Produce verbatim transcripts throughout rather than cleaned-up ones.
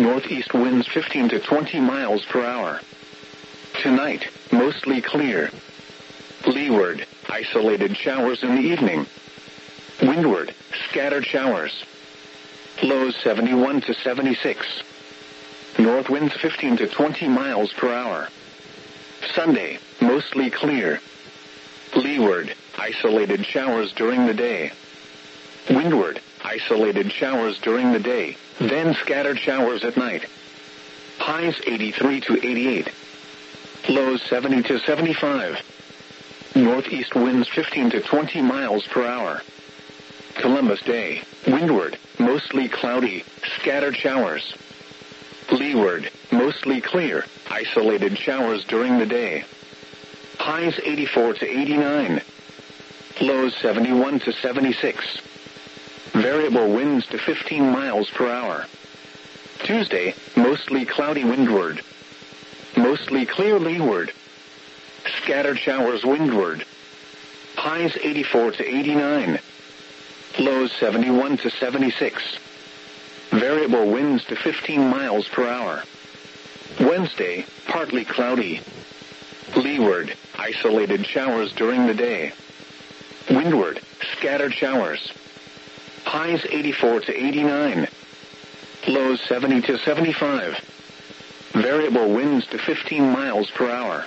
northeast winds fifteen to twenty miles per hour. Tonight, mostly clear. Leeward, isolated showers in the evening. Windward, scattered showers. Lows seventy-one to seventy-six. North winds fifteen to twenty miles per hour. Sunday, mostly clear. Leeward, isolated showers during the day. Windward, isolated showers during the day, then scattered showers at night. Highs eighty-three to eighty-eight. Lows seventy to seventy-five. Northeast winds fifteen to twenty miles per hour. Columbus Day, windward, mostly cloudy, scattered showers. Leeward, mostly clear, isolated showers during the day. Highs eighty-four to eighty-nine. Lows seventy-one to seventy-six. Variable winds to fifteen miles per hour. Tuesday, mostly cloudy windward. Mostly clear leeward. Scattered showers windward. Highs eighty-four to eighty-nine. Lows seventy-one to seventy-six. Variable winds to fifteen miles per hour. Wednesday, partly cloudy. Leeward, isolated showers during the day. Windward, scattered showers. Highs eighty-four to eighty-nine. Lows seventy to seventy-five. Variable winds to fifteen miles per hour.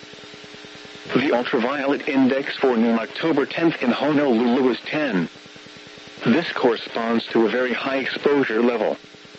The ultraviolet index for noon October tenth in Honolulu is ten. This corresponds to a very high exposure level.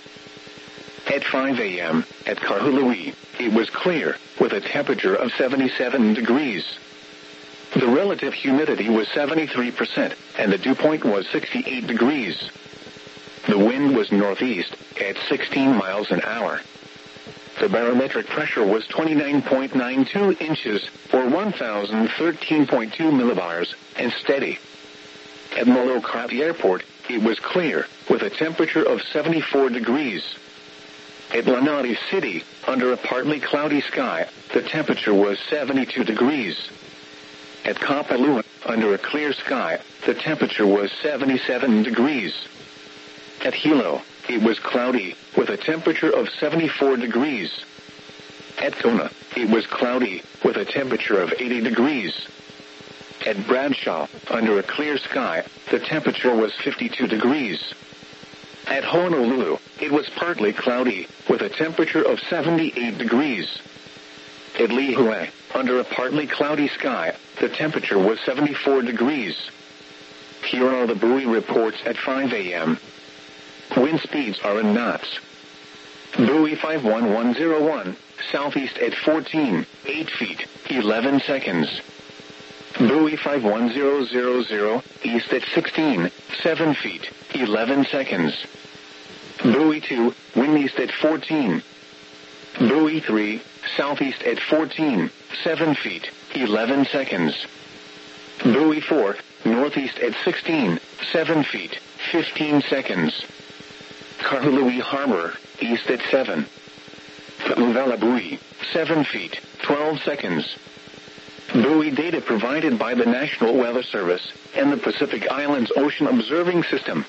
At five a.m., at Kahului, it was clear, with a temperature of seventy-seven degrees. The relative humidity was seventy-three percent, and the dew point was sixty-eight degrees. The wind was northeast, at sixteen miles an hour. The barometric pressure was twenty-nine point nine two inches, or one thousand thirteen point two millibars, and steady. At Molokai Airport, it was clear, with a temperature of seventy-four degrees. At Lanai City, under a partly cloudy sky, the temperature was seventy-two degrees. At Kapalua, under a clear sky, the temperature was seventy-seven degrees. At Hilo, it was cloudy, with a temperature of seventy-four degrees. At Kona, it was cloudy, with a temperature of eighty degrees. At Bradshaw, under a clear sky, the temperature was fifty-two degrees. At Honolulu, it was partly cloudy, with a temperature of seventy-eight degrees. At Lihue, under a partly cloudy sky, the temperature was seventy-four degrees. Here are the buoy reports at five a.m. Wind speeds are in knots. Buoy five one one zero one, southeast at fourteen, eight feet, eleven seconds. Buoy five one zero zero zero, east at sixteen, seven feet, eleven seconds. Buoy two, wind east at fourteen. Buoy three, southeast at fourteen, seven feet, eleven seconds. Buoy four, northeast at sixteen, seven feet, fifteen seconds. Kahului Harbor, east at seven. Pu'uvela Buoy, seven feet, twelve seconds. Buoy data provided by the National Weather Service and the Pacific Islands Ocean Observing System.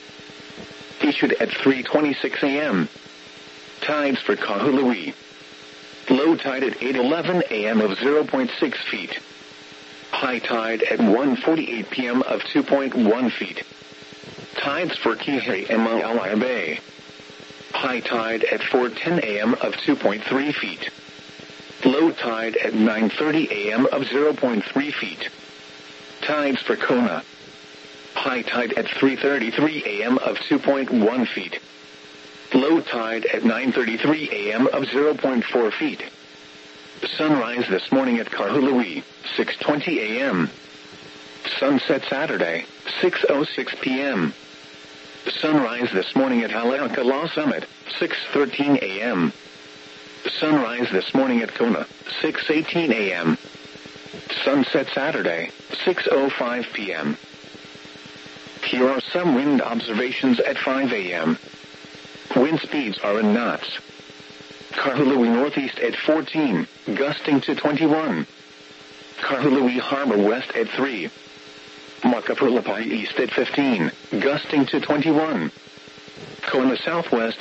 Issued at three twenty-six a.m. Tides for Kahului. Low tide at eight eleven a.m. of zero point six feet. High tide at one forty-eight p.m. of two point one feet. Tides for Kihei and Maalaea Bay. High tide at four ten a.m. of two point three feet. Low tide at nine thirty a.m. of zero point three feet. Tides for Kona. High tide at three thirty-three a.m. of two point one feet. Low tide at nine thirty-three a.m. of zero point four feet. Sunrise this morning at Kahului, six twenty a.m. Sunset Saturday, six oh six p.m. Sunrise this morning at Haleakala Summit, six thirteen a.m. Sunrise this morning at Kona, six eighteen a.m. Sunset Saturday, six oh five p.m. Here are some wind observations at five a.m. Wind speeds are in knots. Kahului northeast at fourteen, gusting to twenty-one. Kahului Harbor west at three. Makapulapai east at fifteen, gusting to twenty-one. Kona southwest